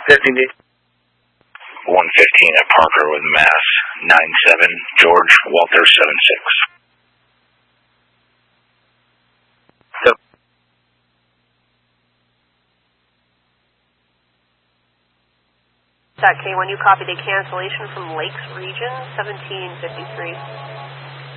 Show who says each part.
Speaker 1: Deputy.
Speaker 2: 115 at Parker with Mass 97, George Walter 76.
Speaker 3: K1, you copied a cancellation from Lakes Region 1753.